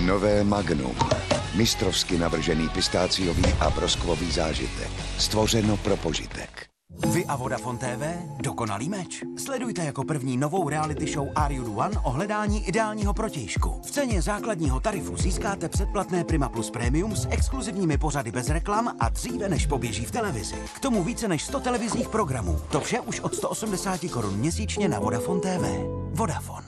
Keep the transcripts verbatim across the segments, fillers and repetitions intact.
Nové Magnum. Mistrovsky navržený pistáciový a broskvový zážitek. Stvořeno pro požitek. Vy a Vodafone T V? Dokonalý meč. Sledujte jako první novou reality show Are You The One o hledání ideálního protějšku. V ceně základního tarifu získáte předplatné Prima Plus Premium s exkluzivními pořady bez reklam a dříve než poběží v televizi. K tomu více než sto televizních programů. To vše už od sto osmdesát korun měsíčně na Vodafone T V. Vodafone.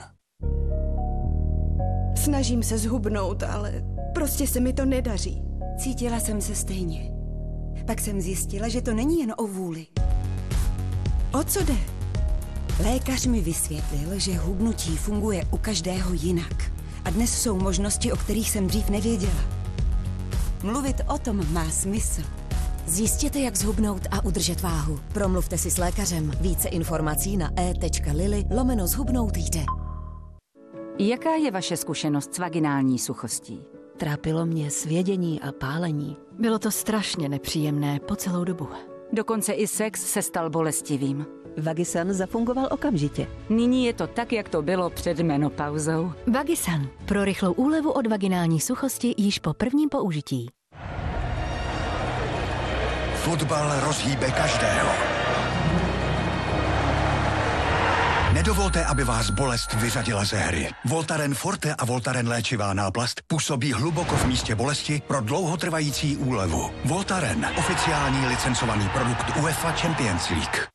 Snažím se zhubnout, ale prostě se mi to nedaří. Cítila jsem se stejně. Pak jsem zjistila, že to není jen o vůli. O co jde? Lékař mi vysvětlil, že hubnutí funguje u každého jinak. A dnes jsou možnosti, o kterých jsem dřív nevěděla. Mluvit o tom má smysl. Zjistěte, jak zhubnout a udržet váhu. Promluvte si s lékařem. Více informací na e.lili lomeno zhubnout jde. Jaká je vaše zkušenost s vaginální suchostí? Trápilo mě svědění a pálení. Bylo to strašně nepříjemné po celou dobu. Dokonce i sex se stal bolestivým. Vagisan zafungoval okamžitě. Nyní je to tak, jak to bylo před menopauzou. Vagisan. Pro rychlou úlevu od vaginální suchosti již po prvním použití. Fotbal rozhýbe každého. Nedovolte, aby vás bolest vyřadila ze hry. Voltaren Forte a Voltaren léčivá náplast působí hluboko v místě bolesti pro dlouhotrvající úlevu. Voltaren, oficiální licencovaný produkt UEFA Champions League.